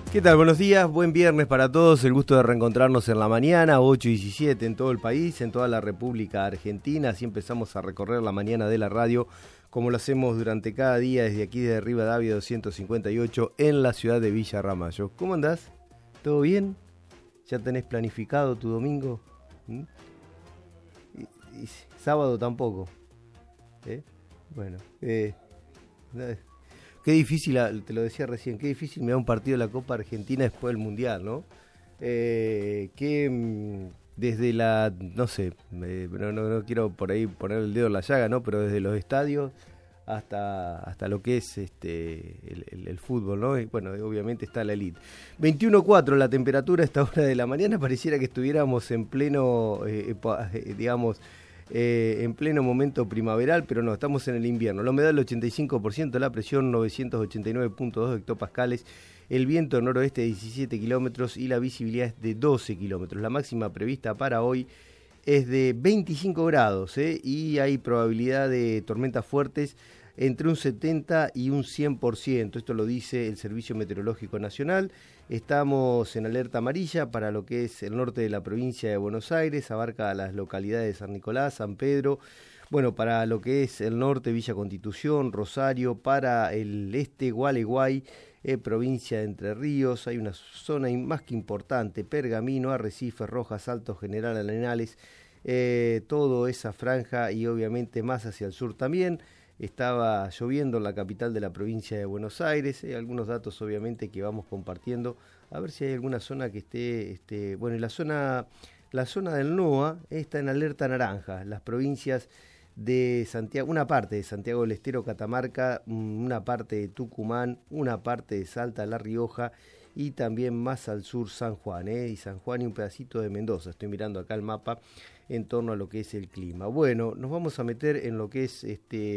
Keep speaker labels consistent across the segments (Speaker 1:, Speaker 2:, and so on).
Speaker 1: ¿Qué tal? Buenos días, buen viernes para todos, el gusto de reencontrarnos en la mañana, 8:17 en todo el país, en toda la República Argentina. Así empezamos a recorrer la mañana de la radio, como lo hacemos durante cada día desde aquí de Rivadavia 258 en la ciudad de Villa Ramallo. ¿Cómo andás? ¿Todo bien? ¿Ya tenés planificado tu domingo? ¿Y sábado tampoco? Bueno, qué difícil, te lo decía recién, qué difícil me da un partido de la Copa Argentina después del Mundial, ¿no? Desde la, no sé, no quiero por ahí poner el dedo en la llaga, ¿no? Pero desde los estadios hasta lo que es el fútbol, ¿no? Y bueno, obviamente está la elite. 21:04 la temperatura a esta hora de la mañana, pareciera que estuviéramos en pleno, en pleno momento primaveral, pero no, estamos en el invierno. La humedad del 85%, la presión 989.2 hectopascales, el viento noroeste de 17 kilómetros y la visibilidad es de 12 kilómetros. La máxima prevista para hoy es de 25 grados, y hay probabilidad de tormentas fuertes entre un 70 y un 100%. Esto lo dice el Servicio Meteorológico Nacional. Estamos en alerta amarilla para lo que es el norte de la provincia de Buenos Aires, abarca las localidades de San Nicolás, San Pedro. Bueno, para lo que es el norte, Villa Constitución, Rosario, para el este, Gualeguay, provincia de Entre Ríos, hay una zona más que importante, Pergamino, Arrecifes, Rojas, Alto, General Arenales, toda esa franja y obviamente más hacia el sur también. Estaba lloviendo en la capital de la provincia de Buenos Aires, algunos datos obviamente que vamos compartiendo, a ver si hay alguna zona que esté, bueno, y la zona del NOA está en alerta naranja, las provincias de Santiago, una parte de Santiago del Estero, Catamarca, una parte de Tucumán, una parte de Salta, La Rioja y también más al sur San Juan, y San Juan y un pedacito de Mendoza. Estoy mirando acá el mapa en torno a lo que es el clima. Bueno, nos vamos a meter en lo que es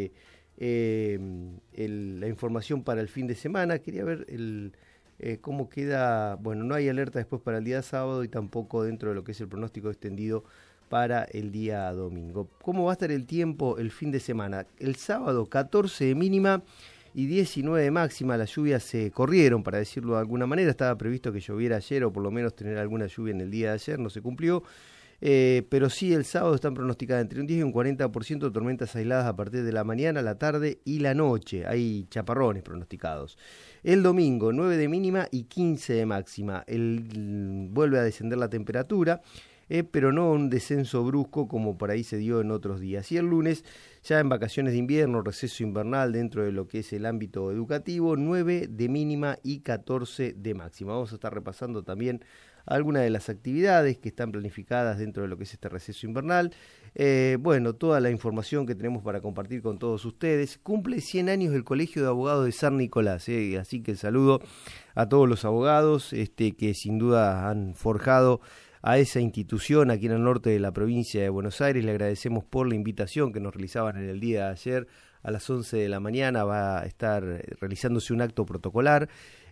Speaker 1: la información para el fin de semana. Quería ver cómo queda. Bueno, no hay alerta después para el día sábado y tampoco dentro de lo que es el pronóstico extendido para el día domingo. ¿Cómo va a estar el tiempo el fin de semana? El sábado 14 de mínima y 19 de máxima. Las lluvias se corrieron, para decirlo de alguna manera. Estaba previsto que lloviera ayer o por lo menos tener alguna lluvia en el día de ayer, no se cumplió. Pero sí, el sábado están pronosticadas entre un 10 y un 40% de tormentas aisladas a partir de la mañana, la tarde y la noche. Hay chaparrones pronosticados. El domingo, 9 de mínima y 15 de máxima. Vuelve a descender la temperatura, pero no un descenso brusco como por ahí se dio en otros días. Y el lunes, ya en vacaciones de invierno, receso invernal dentro de lo que es el ámbito educativo, 9 de mínima y 14 de máxima. Vamos a estar repasando también algunas de las actividades que están planificadas dentro de lo que es este receso invernal. Bueno, toda la información que tenemos para compartir con todos ustedes. Cumple 100 años el Colegio de Abogados de San Nicolás, así que saludo a todos los abogados que sin duda han forjado a esa institución aquí en el norte de la provincia de Buenos Aires. Le agradecemos por la invitación que nos realizaban en el día de ayer. A las 11 de la mañana va a estar realizándose un acto protocolar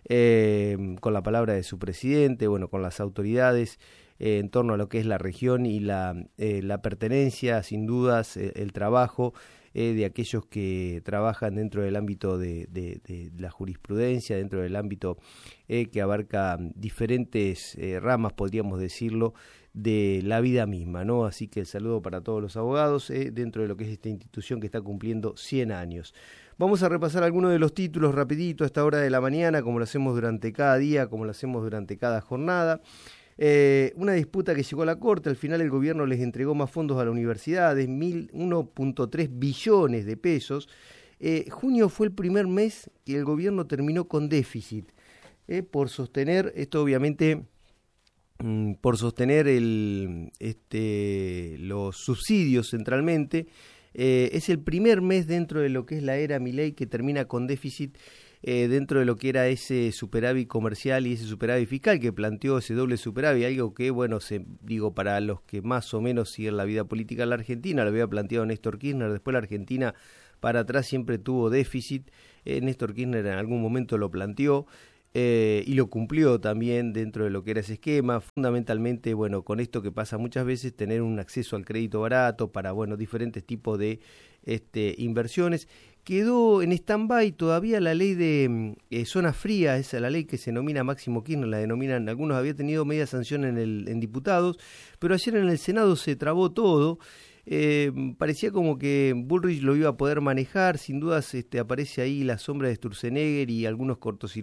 Speaker 1: con la palabra de su presidente, bueno, con las autoridades en torno a lo que es la región y la pertenencia, sin dudas, el trabajo de aquellos que trabajan dentro del ámbito de la jurisprudencia, dentro del ámbito que abarca diferentes ramas, podríamos decirlo, de la vida misma, ¿no? Así que el saludo para todos los abogados dentro de lo que es esta institución que está cumpliendo 100 años. Vamos a repasar algunos de los títulos rapidito a esta hora de la mañana, como lo hacemos durante cada día, como lo hacemos durante cada jornada. Una disputa que llegó a la Corte, al final el gobierno les entregó más fondos a las universidades, 1.3 billones de pesos. Junio fue el primer mes que el gobierno terminó con déficit, por sostener, esto obviamente, por sostener los subsidios centralmente. Es el primer mes dentro de lo que es la era Milei que termina con déficit dentro de lo que era ese superávit comercial y ese superávit fiscal que planteó ese doble superávit, algo que, bueno, para los que más o menos siguen la vida política en la Argentina, lo había planteado Néstor Kirchner. Después la Argentina para atrás siempre tuvo déficit. Néstor Kirchner en algún momento lo planteó y lo cumplió también dentro de lo que era ese esquema, fundamentalmente, bueno, con esto que pasa muchas veces, tener un acceso al crédito barato para, bueno, diferentes tipos de inversiones quedó en stand-by todavía la ley de zona fría, esa la ley que se denomina Máximo Kirchner, la denominan, algunos había tenido media sanción en diputados, pero ayer en el Senado se trabó todo. Parecía como que Bullrich lo iba a poder manejar, sin dudas aparece ahí la sombra de Sturzenegger y algunos cortocircuitos